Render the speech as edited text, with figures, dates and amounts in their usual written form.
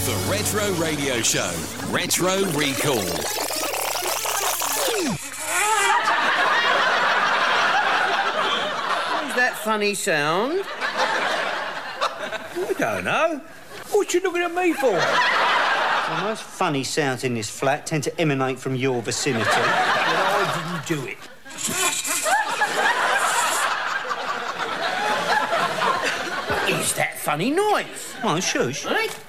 The Retro Radio Show. Retro Recall. What's that funny sound? I don't know. What you looking at me for? Well, most funny sounds in this flat tend to emanate from your vicinity. Well, I didn't do it. What is that funny noise? Well, shush. Eh?